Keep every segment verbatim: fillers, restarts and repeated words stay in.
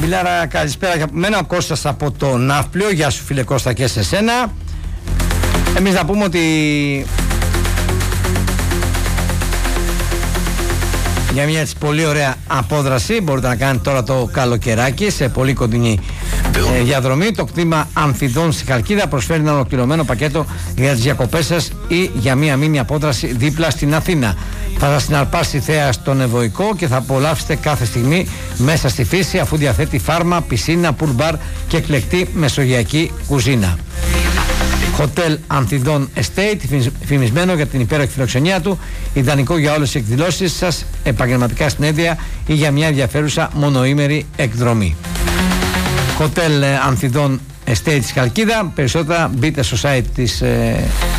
Μιλάρα, καλησπέρα και από μένα, ο Κώστας από το Ναύπλιο. Γεια σου φίλε Κώστα και σε σένα. Εμείς να πούμε ότι για μια έτσι πολύ ωραία απόδραση μπορείτε να κάνετε τώρα το καλοκαιράκι σε πολύ κοντινή ε, διαδρομή. Το κτήμα Αμφιδών στη Χαλκίδα προσφέρει ένα ολοκληρωμένο πακέτο για τις διακοπές σας ή για μια μήνυ απόδραση δίπλα στην Αθήνα. Θα σας συναρπάσει η θέα στον Ευωικό και θα απολαύσετε κάθε στιγμή μέσα στη φύση, αφού διαθέτει φάρμα, πισίνα, πουλ μπαρ και εκλεκτή μεσογειακή κουζίνα. Hotel Αμφιδών Estate, φημισμένο για την υπέροχη φιλοξενία του, ιδανικό για όλες τις εκδηλώσεις σας, επαγγελματικά συνέδρια ή για μια ενδιαφέρουσα μονοήμερη εκδρομή. Hotel Αμφιδών Estate της Χαλκίδα. Περισσότερα μπείτε στο site της ε,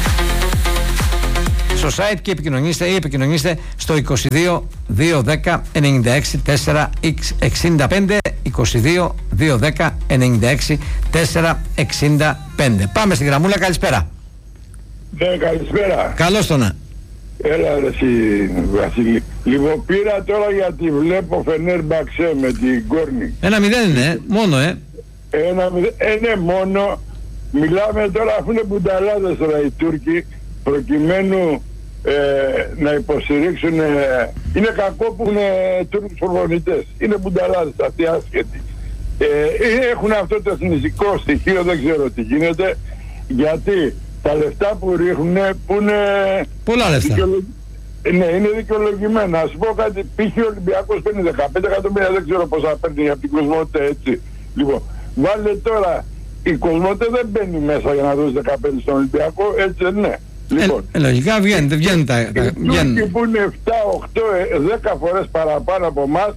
στο site και επικοινωνήστε ή επικοινωνήστε στο είκοσι δύο διακόσια δέκα ενενήντα έξι τετρακόσια εξήντα πέντε είκοσι δύο διακόσια δέκα ενενήντα έξι τετρακόσια εξήντα πέντε. Πάμε στην γραμμούλα, καλησπέρα. Ναι, καλησπέρα. Καλώς το να. Έλα ρε εσύ Βασίλη. Λοιπόν, πήρα τώρα γιατί βλέπω Φενέρμπαξε με την Κόρνη. Ένα μηδέν είναι, ε, μόνο ε. Ένα μηδέν, είναι μόνο. Μιλάμε τώρα, αφού είναι μπουνταλάδες τώρα οι Τούρκοι, προκειμένου ε, να υποστηρίξουν. Ε, είναι κακό που είναι Τούρκους προπονητές. Είναι μπουνταλάδες αυτοί άσχετοι. Ε, έχουν αυτό το εθνιστικό στοιχείο, δεν ξέρω τι γίνεται, γιατί τα λεφτά που ρίχνουν που είναι πολλά λεφτά. Δικαιολο... Ναι, είναι δικαιολογημένα. Ας πω κάτι, π.χ. ο Ολυμπιακός παίρνει δεκαπέντε εκατομμύρια, δεν ξέρω πόσα παίρνει από την Κοσμοτέ, έτσι. Λοιπόν, βάλε τώρα, η Κοσμοτέ δεν μπαίνει μέσα για να δώσει δεκαπέντε στον Ολυμπιακό, έτσι δεν είναι. Λοιπόν, ε, λογικά βγαίνουν, βγαίνουν τα... Οι Τούρκοι που είναι επτά, οκτώ, δέκα φορές παραπάνω από εμάς,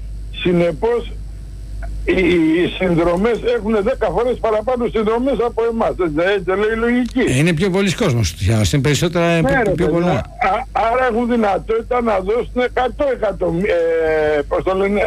συνεπώς οι, οι συνδρομές έχουν δέκα φορές παραπάνω συνδρομές από εμάς. Έτσι λέει η λογική. Ε, είναι πιο πολλής κόσμος. Είναι περισσότερα, ναι, πιο, ρε, πιο πολλά. Α, άρα έχουν δυνατότητα να δώσουν εκατό εκατομμύρια, ε, πώς το λένε,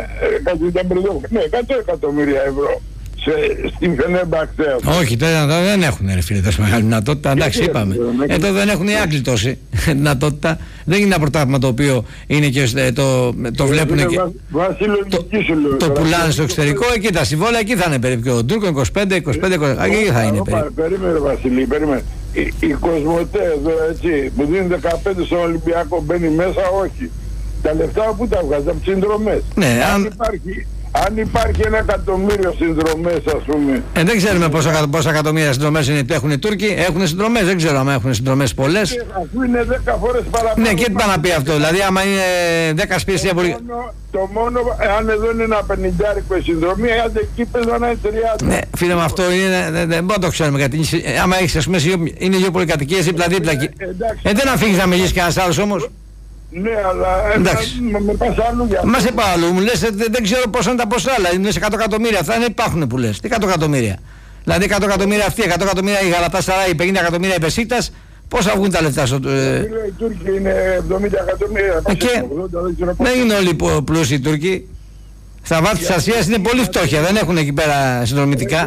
ναι, εκατό εκατομμύρια ευρώ σε, στην Φενέρμπαξε. Όχι, τώρα δεν έχουν ρε φίλε τόσο μεγάλη δυνατότητα. Εντάξει, είπαμε. Εδώ δεν έχουν οι Άγγλοι τόση δυνατότητα. Δεν είναι ένα πρωτάθλημα το οποίο είναι και το, το βλέπουν και το, το πουλάνε στο εξωτερικό. Εκεί τα συμβόλαια εκεί θα είναι περίπου. Ο Τούρκο είκοσι πέντε είκοσι πέντε εκεί θα είναι περίπου. Περίμενε Βασίλη, περίμενε. Η, η Κοσμοτέ εδώ έτσι που δίνει δεκαπέντε στον Ολυμπιακό μπαίνει μέσα, όχι. Τα λεφτά που τα βγάζει από τις συνδρομές. Ναι, αν υπάρχει. Αν υπάρχει ένα εκατομμύριο συνδρομές, ας πούμε. Ε, δεν ξέρουμε πόσα, πόσα εκατομμύρια συνδρομές έχουν οι Τούρκοι. Έχουν συνδρομές, δεν ξέρω αν έχουν συνδρομές πολλές. Και αφού είναι δέκα φορές παραπάνω. Ναι, και τι πάει να πει αυτό. Δηλαδή, άμα είναι δέκα σπίτι. Το, πολύ... το μόνο, αν εδώ είναι ένα πενηντάρικο η συνδρομή, άντε εκεί πέρα να είναι τριάντα. Ναι, φίλε, με αυτό είναι, δεν, δεν μπορούμε να το ξέρουμε. Γιατί άμα έχεις, ας πούμε, είναι δύο πολυκατοικίες δίπλα-δίπλα. Ε, ε, δεν αφήγεις να μιλήσεις κανένας άλλος όμως. Ναι, αλλά εντάξει. Με, με πας αλλού για αυτό. Μα σε πάω αλλού, μου λες δεν, δεν ξέρω πόσο είναι τα ποσά, αλλά είναι σε εκατό εκατομμύρια, αυτά δεν υπάρχουν που λες. Τι εκατό εκατομμύρια. Δηλαδή εκατό εκατομμύρια αυτοί, εκατό εκατομμύρια η Γαλατάσαράι, πενήντα εκατομμύρια η Μπεσίκτας, πώς θα βγουν τα λεφτά στο... Ε... Οι Τούρκοι είναι εβδομήντα εκατομμύρια, ε, και... ογδόντα, δεν είναι όλοι πλούσιοι οι Τούρκοι. Στα βάθη της Ασίας είναι πολύ φτώχεια, δεν έχουν εκεί πέρα συνδρομητικά.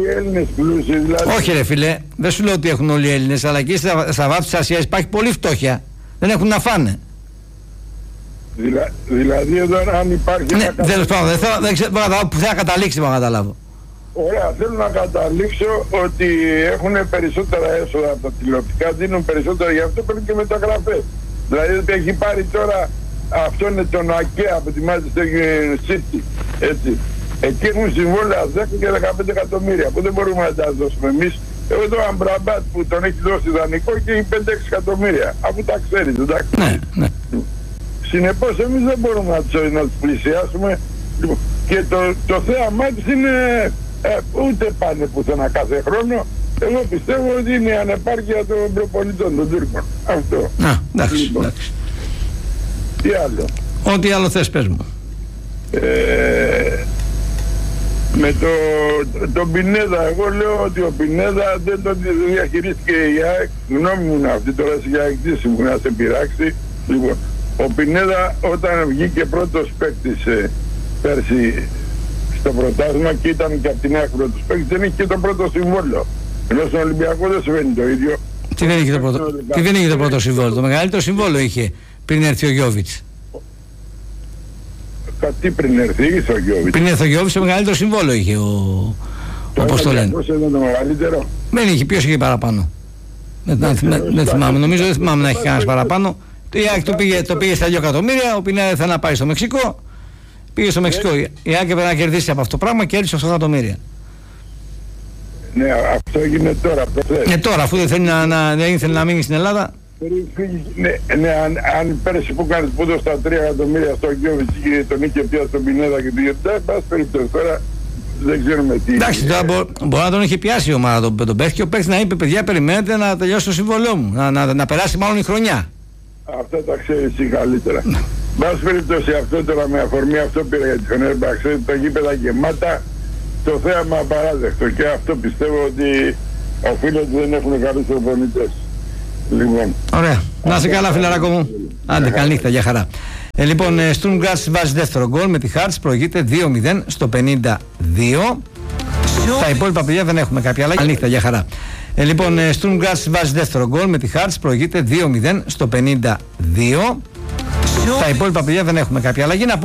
Δηλαδή. Όχι ρε φίλε, δεν σου λέω ότι έχουν όλοι οι Έλληνες, αλλά εκεί στα, στα βάθη της Ασίας υπάρχει πολύ φτώχεια. Δεν έχουν να φάνε. Δηλα, δηλαδή εδώ αν υπάρχει... Ναι, τέλος πάντων, δεν θέλω, δεν ξέρω που θα καταλήξει να καταλάβω. Ωραία, θέλω να καταλήξω ότι έχουν περισσότερα έσοδα από τα τηλεοπτικά, δίνουν περισσότερα, γι' αυτό παίρνουν και μεταγραφές. Δηλαδή ότι έχει πάρει τώρα, αυτό είναι τον ΑΚΕ από τη Manchester City, έτσι. Εκεί έχουν συμβόλαια δέκα και δεκαπέντε εκατομμύρια που δεν μπορούμε να τα δώσουμε εμείς. Εγώ εδώ Αμπραμπάτ που τον έχει δώσει δανεικό και έχει πέντε έξι εκατομμύρια, αφού τα ξέρεις, εντάξει. Ναι, ναι. Συνεπώς εμείς δεν μπορούμε να τους, να τους πλησιάσουμε και το, το θέαμά της είναι ε, ούτε πάνε πουθενά κάθε χρόνο. Εγώ πιστεύω ότι είναι η ανεπάρκεια των προπονητών των Τούρκων. Αυτό. Α, εντάξει, λοιπόν. εντάξει. Τι άλλο. Ό,τι άλλο θες πες μου. Ε, με το, το Πινέδα, εγώ λέω ότι ο Πινέδα δεν τον διαχειρίστηκε η ΑΕΚ. Γνώμη μου είναι αυτή, τώρα για εκτίση μου να σε πειράξει. Λοιπόν, ο Πινέδα όταν βγήκε πρώτος παίκτης ε, πέρσι στο πρωτάθλημα και ήταν και από την ΑΕΚ πρώτος παίκτης, δεν είχε και το πρώτο συμβόλαιο. Ενώ στον Ολυμπιακό δεν συμβαίνει το ίδιο. Τι δεν είχε το πρώτο, τι δεν είχε το πρώτο συμβόλαιο, το μεγαλύτερο συμβόλαιο είχε πριν έρθει ο Γιώβιτς. Τι πριν έρθει, ήρθε ο Γιώβιτς. Πριν έρθει ο Γιώβιτς, το μεγαλύτερο συμβόλαιο είχε ο. Όπως το λένε. ήταν το μεγαλύτερο. Δεν είχε, ποιος είχε παραπάνω. Δεν θυμάμαι, νομίζω δεν θυμάμαι να έχει κανένας παραπάνω. Το ΑΕΚ το πήγε, το πήγε στα δύο εκατομμύρια, ο Πινέδα ήθελε να πάει στο Μεξικό. Πήγε στο Μεξικό. Η ΑΕΚ έπρεπε να κερδίσει από αυτό το πράγμα και έριξε οκτώ εκατομμύρια. Ναι, αυτό έγινε τώρα. Ναι, τώρα, αφού δεν θέλει να, να, δεν ήθελε να μείνει στην Ελλάδα. Ναι, ναι, αν, αν πέρσι που κάνεις που έδωσε τα τρία εκατομμύρια στο Γιώβιτς και τον είχε πια στον Πινέδα και του Γιώβιτς, πας περίπτωση τώρα δεν ξέρουμε τι. Εντάξει, τώρα μπο, μπορεί να τον έχει πιάσει η ομάδα τον, τον παίχτη και ο παίχτης να είπε: παιδιά, περιμένετε να τελειώσει το συμβολό μου, να, να, να περάσει μάλλον η χρονιά. Αυτά τα ξέρεις εσύ καλύτερα. Πας περίπτωση αυτό τώρα με αφορμή αυτό πήρα για τη Φενέρμπαξε, τα γήπεδα γεμάτα, το θέαμα απαράδεκτο και αυτό πιστεύω ότι οφείλεται ότι δεν έχουν καλούς προπονητές. Λοιπόν. Ωραία. Να είσαι καλά, φιλαράκο μου. Άντε, καλή νύχτα, για χαρά. Ε, λοιπόν, Στουρμ Γκράτς βάζει δεύτερο γκολ με τη Χάρτς, προηγείται δύο μηδέν στο πενήντα δύο. Τα υπόλοιπα παιδιά δεν έχουμε κάποια άλλα. Καλή νύχτα, για χαρά. Ε, λοιπόν, Στουρμ Γκράτς βάζει δεύτερο γκολ με τη Χάρτς, προηγείται δύο μηδέν στο πενήντα δύο. Τα υπόλοιπα παιδιά δεν έχουμε κάποια αλλαγή.